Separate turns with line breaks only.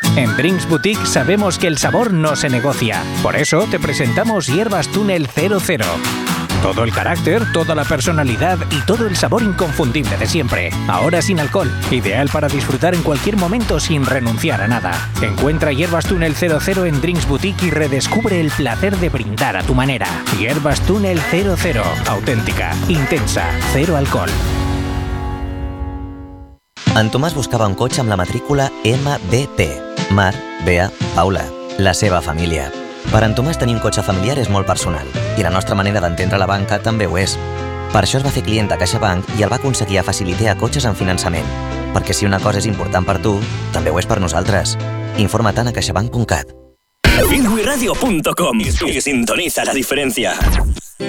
En Drinks Boutique sabemos que el sabor no se negocia. Por eso te presentamos Hierbas Túnel 00. Todo el carácter, toda la personalidad y todo el sabor inconfundible de siempre. Ahora sin alcohol. Ideal para disfrutar en cualquier momento sin renunciar a nada. Encuentra Hierbas Túnel 00 en Drinks Boutique y redescubre el placer de brindar a tu manera. Hierbas Túnel 00. Auténtica, intensa, cero alcohol.
En Tomàs buscava un cotxe amb la matrícula MBP. Mar, Bea, Paula. La seva família. Per en Tomàs tenir un cotxe familiar és molt personal i la nostra manera d'entendre la banca també ho és. Per això es va fer client de CaixaBank i el va aconseguir a facilitar cotxes en finançament. Perquè si una cosa és important per tu, també ho és per nosaltres. Informa't a caixabank.cat.
Finwiradio.com y sintoniza la diferencia.